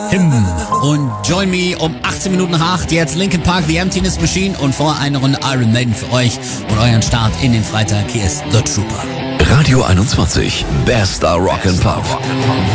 Him und Join Me um 18 Minuten nach 8. Jetzt Linkin Park, The Emptiness Machine und vor eine Runde Iron Maiden für euch und euren Start in den Freitag. Hier ist The Trooper. Radio 21, bester Rock'n'Pop.